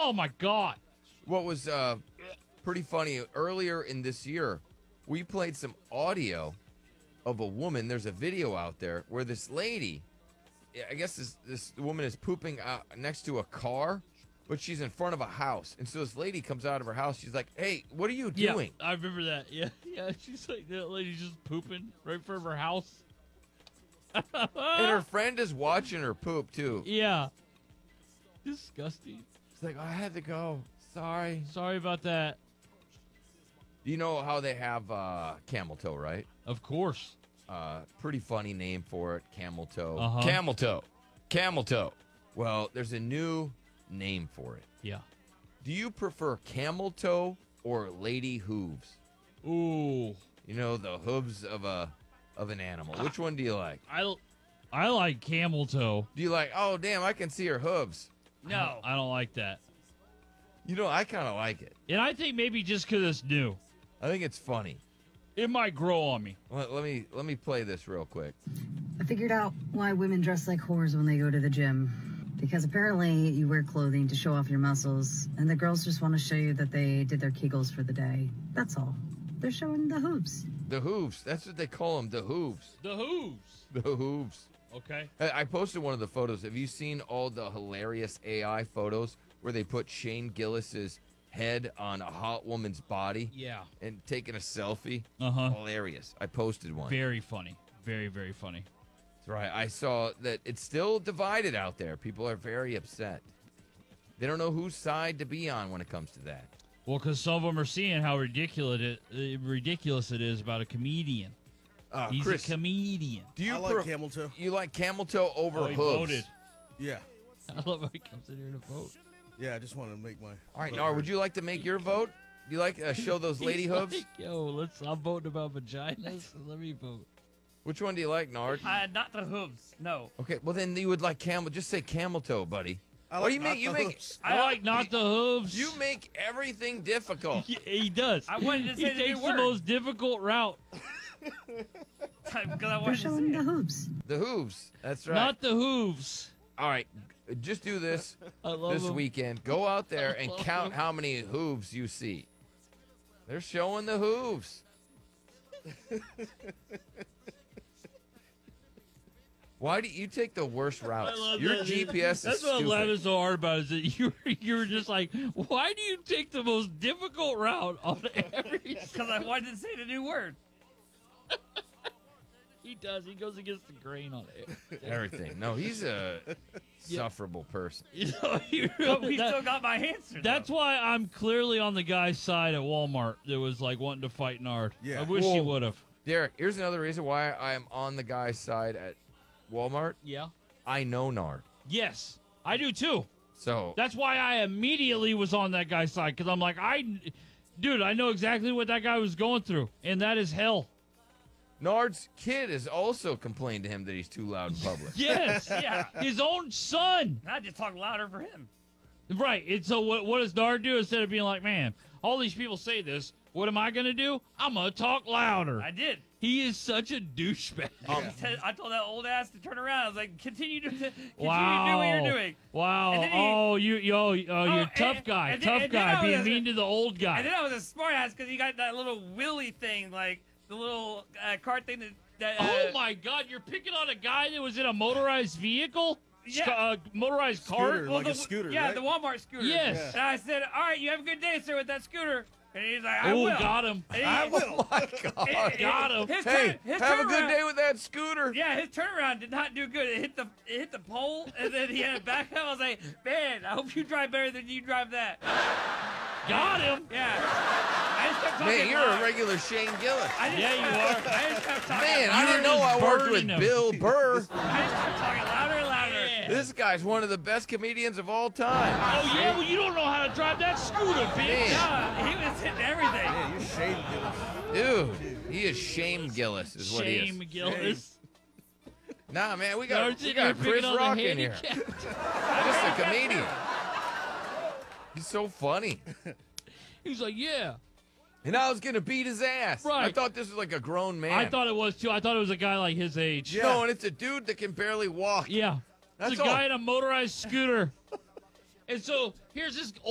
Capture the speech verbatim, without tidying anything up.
Oh my God. What was uh, pretty funny, earlier in this year, we played some audio of a woman. There's a video out there where this lady, I guess this, this woman is pooping out next to a car, but she's in front of a house. And so this lady comes out of her house. She's like, hey, what are you doing? Yeah, I remember that. Yeah, yeah. She's like, that lady's just pooping right in front of her house. And her friend is watching her poop, too. Yeah. Disgusting. She's like, I had to go. Sorry. Sorry about that. You know how they have uh, camel toe, right? Of course. Uh, pretty funny name for it, camel toe. Uh-huh. Camel toe. Camel toe. Well, there's a new name for it. Yeah. Do you prefer camel toe or lady hooves? Ooh. You know, the hooves of a of an animal. Which one do you like? I, I like camel toe. Do you like, oh, damn, I can see her hooves? No. I don't like that. You know, I kind of like it. And I think maybe just because it's new. I think it's funny. It might grow on me. Let, let me let me play this real quick. I figured out why women dress like whores when they go to the gym. Because apparently you wear clothing to show off your muscles, and the girls just want to show you that they did their Kegels for the day. That's all. They're showing the hooves. The hooves. That's what they call them, the hooves. The hooves. The hooves. Okay. I I posted one of the photos. Have you seen all the hilarious A I photos where they put Shane Gillis's head on a hot woman's body Yeah. and taking a selfie? Uh-huh. Hilarious. I posted one. Very funny. Very, very funny. That's right. I saw that it's still divided out there. People are very upset. They don't know whose side to be on when it comes to that. Well, because some of them are seeing how ridiculous it, uh, ridiculous it is about a comedian. Uh, He's Chris, a comedian. do you I like pro- camel toe. You like camel toe over Oh, he hooves? voted. Yeah. I love how he comes in here to vote. Yeah, I just want to make my. All right, vote Nar, heard. would you like to make your vote? Do you like uh, show those lady He's hooves? like, yo, let's. I'm voting about vaginas. So let me vote. Which one do you like, Nard? Uh, not the hooves. No. Okay, well then you would like camel. Just say camel toe, buddy. I Oh, like you not make you the make hooves. I like not the hooves. you make everything difficult. He, he does. I wanted to he say the new takes the word. most difficult route. Because I They're wanted to showing say the it. hooves. The hooves. That's right. Not the hooves. All right, just do this I love this him. weekend. Go out there and love count him. how many hooves you see. They're showing the hooves. Why do you take the worst I routes? love Your that. G P S is That's what I'm stupid. laughing so hard about is that you were, you were just like, why do you take the most difficult route on every? Because I wanted to say the new word. He does. He goes against the grain on it. Everything. No, he's a sufferable person. You know, he But really, we that- still got my answer. that's though. why I'm clearly on the guy's side at Walmart that was like wanting to fight Nard. Yeah. I wish he Whoa. would have. Derek, here's another reason why I'm on the guy's side at Walmart. Yeah. I know Nard. Yes, I do too. So That's why I immediately was on that guy's side because I'm like, I, dude, I know exactly what that guy was going through, and that is hell. Nard's kid has also complained to him that he's too loud in public. Yes, Yeah. his own son. And I just talk louder for him. Right. And so what? What does Nard do instead of being like, man, all these people say this. What am I gonna do? I'm gonna talk louder. I did. He is such a douchebag. I said- I told that old ass to turn around. I was like, continue to, continue Wow. to do what you're doing. Wow. And then he- oh, you, yo, oh, you're and- tough guy. and then- tough and then guy. I Being was- mean to the old guy. And then I was a smart ass because he got that little willy thing, like the little uh, cart thing that. that uh, oh my God! You're picking on a guy that was in a motorized vehicle, Yeah. Sc- uh, motorized cart. Scooter. Like the, a scooter, Yeah, right? the Walmart scooter. Yes. And I said, all right, you have a good day, sir, with that scooter. And he's like, I Oh, will. got him. And he- I will. My God. and- Got him. His Hey, turn, his have a good turnaround- day with that scooter. Yeah, his turnaround did not do good. It hit the it hit the pole, and then he had to back up. I was like, man, I hope you drive better than you drive that. Got him. Yeah. I just kept talking Man, you're loud. a regular Shane Gillis. I just Yeah, you kept- are. I just kept talking. Man, I You didn't were know just I worked burning with him. Bill Burr. I just kept talking louder and louder. Yeah. This guy's one of the best comedians of all time. Oh yeah, well you don't know how to drive that scooter, bitch. Man. Yeah, he was hitting everything. Yeah, you're Shane Gillis. Dude, he is Shame Gillis, is what he is. Shame, Gillis. Nah, man, we got, Nard's we sitting here got Chris picking on Rock the in here. handicap. Just a comedian. He's so funny. He's like, yeah. And I was going to beat his ass. I Right. thought this was like a grown man. I thought it was too. I thought it was a guy like his age. Yeah. No, and it's a dude that can barely walk. Yeah. That's it's a all. guy in a motorized scooter. And so here's this